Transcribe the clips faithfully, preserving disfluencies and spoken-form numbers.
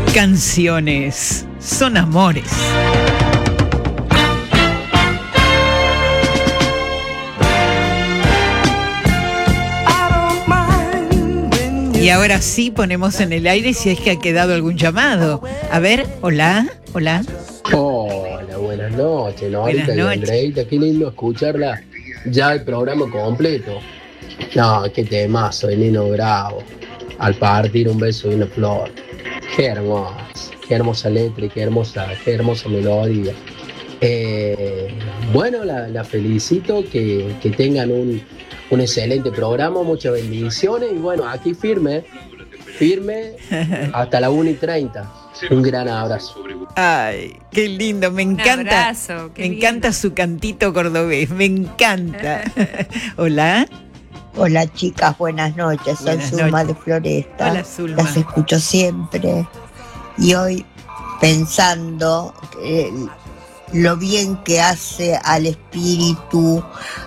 canciones, son amores. Y ahora sí ponemos en el aire si es que ha quedado algún llamado. A ver, hola, hola. Hola, buenas noches, Norita Buenas y noches. Andreita, qué lindo escucharla ya el programa completo. No, qué temazo de Nino Bravo. Al partir un beso y una flor. Qué hermoso, qué hermosa letra y qué hermosa, qué hermosa melodía. Eh, bueno, la, la felicito, que, que tengan un, un excelente programa, muchas bendiciones y bueno, aquí firme, firme hasta la una y treinta. Un gran abrazo. Ay, qué lindo, me encanta. abrazo, qué me lindo. encanta su cantito cordobés, me encanta. Hola. Hola chicas, buenas noches, soy Buenas Zulma noches. de Floresta. Hola, Zulma. Las escucho siempre y hoy pensando eh, lo bien que hace al espíritu,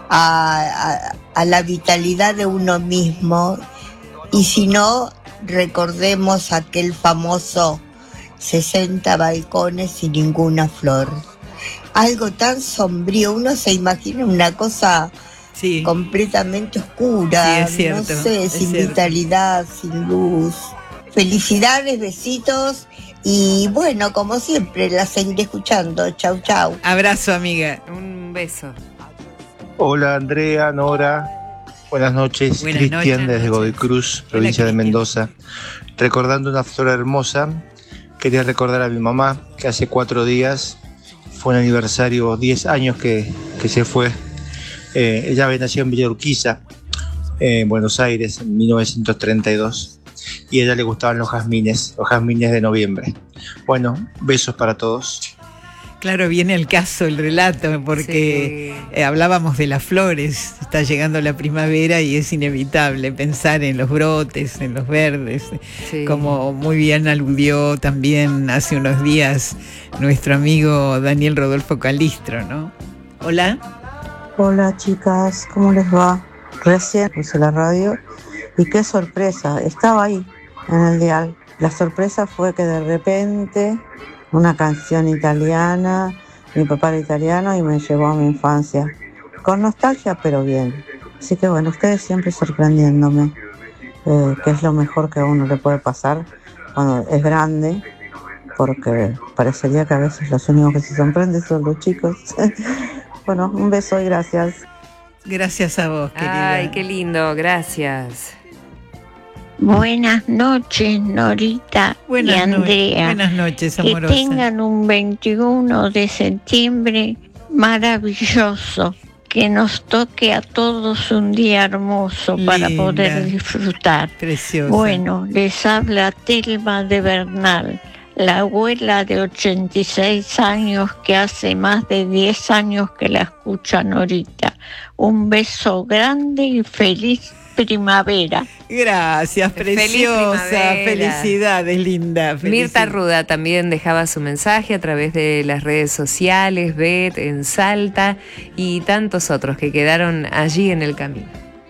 a, a, a la vitalidad de uno mismo, y si no, recordemos aquel famoso sesenta balcones y ninguna flor. Algo tan sombrío, uno se imagina una cosa Sí. completamente oscura, Sí, es cierto, no sé, es sin cierto. vitalidad, sin luz. Felicidades, besitos y bueno, como siempre, la seguiré escuchando. Chau, chau. Abrazo, amiga. Un beso. Hola Andrea, Nora, buenas noches. Buenas Cristian noches. desde Godoy Cruz, provincia de Cristian. Mendoza. Recordando una flor hermosa, quería recordar a mi mamá que hace cuatro días fue un aniversario, diez años que, que se fue. Eh, ella había nacido en Villa Urquiza, eh, en Buenos Aires, en mil novecientos treinta y dos, y a ella le gustaban los jazmines, los jazmines de noviembre. Bueno, besos para todos. Claro, viene el caso, el relato, porque Sí. eh, hablábamos de las flores, está llegando la primavera y es inevitable pensar en los brotes, en los verdes, Sí. como muy bien aludió también hace unos días nuestro amigo Daniel Rodolfo Calistro, ¿no? Hola. Hola chicas, ¿cómo les va? Recién puse la radio y qué sorpresa, estaba ahí en el dial. La sorpresa fue que de repente una canción italiana, mi papá era italiano y me llevó a mi infancia. Con nostalgia, pero bien. Así que bueno, ustedes siempre sorprendiéndome, eh, que es lo mejor que a uno le puede pasar cuando es grande, porque parecería que a veces los únicos que se sorprenden son los chicos. Bueno, un beso y gracias. Gracias a vos, querida. Ay, qué lindo, gracias. Buenas noches, Norita Buenas y no- Andrea. Buenas noches, Que amorosa. tengan un veintiuno de septiembre maravilloso. Que nos toque a todos un día hermoso para Linda. poder disfrutar. Preciosa. Bueno, les habla Telma de Bernal, la abuela de ochenta y seis años que hace más de diez años que la escuchan ahorita. Un beso grande y feliz primavera. Gracias, Feliz preciosa. primavera. Felicidades, linda. Mirta Felicidades. Ruda también dejaba su mensaje a través de las redes sociales, Bet en Salta y tantos otros que quedaron allí en el camino.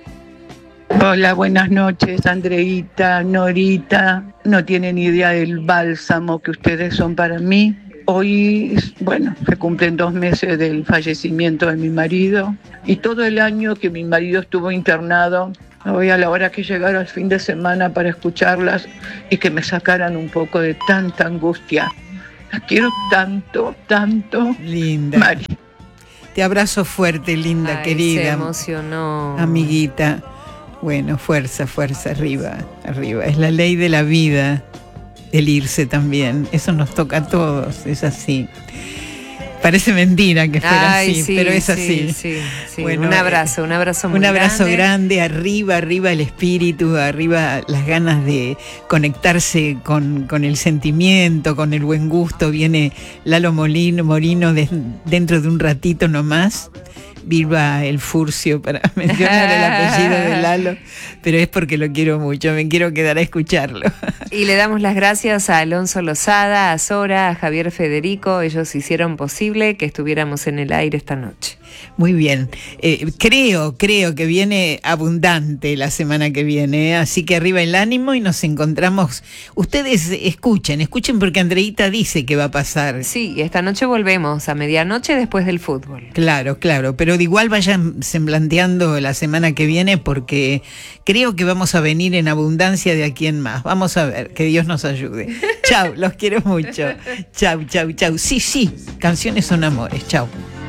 Hola, buenas noches, Andreita, Norita. No tienen idea del bálsamo que ustedes son para mí. Hoy, bueno, se cumplen dos meses del fallecimiento de mi marido y todo el año que mi marido estuvo internado, hoy a la hora que llegara el fin de semana para escucharlas y que me sacaran un poco de tanta angustia. La quiero tanto, tanto. Linda. Mari. Te abrazo fuerte, linda, Ay, querida. se emocionó. Amiguita. Bueno, fuerza, fuerza, arriba, arriba. Es la ley de la vida, el irse también. Eso nos toca a todos, es así. Parece mentira que fuera Ay, así, sí, pero es sí, así. sí, sí. Bueno, un abrazo, un abrazo muy Un abrazo grande. grande, arriba, arriba el espíritu, arriba las ganas de conectarse con, con el sentimiento, con el buen gusto. Viene Lalo Molino, Morino de- dentro de un ratito nomás. viva el Furcio para mencionar el apellido de Lalo, pero es porque lo quiero mucho, me quiero quedar a escucharlo. Y le damos las gracias a Alonso Lozada, a Sora, a Javier Federico, ellos hicieron posible que estuviéramos en el aire esta noche. Muy bien, eh, creo, creo que viene abundante la semana que viene, ¿eh? Así que arriba el ánimo y nos encontramos. Ustedes escuchen, escuchen porque Andreita dice que va a pasar. Sí, esta noche volvemos a medianoche después del fútbol. Claro, claro, pero de igual vayan semblanteando la semana que viene porque creo que vamos a venir en abundancia de aquí en más. Vamos a ver, que Dios nos ayude. Chau, los quiero mucho. Chau, chau, chau. Sí, sí, canciones son amores. Chau.